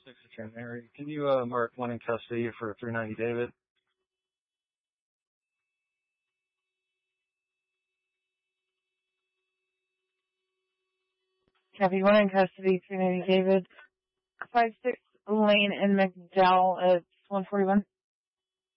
6 to 10 Mary. Can you mark one in custody for 390 David? Copy, one in custody, 390 David. 56 Lane in McDowell at 141.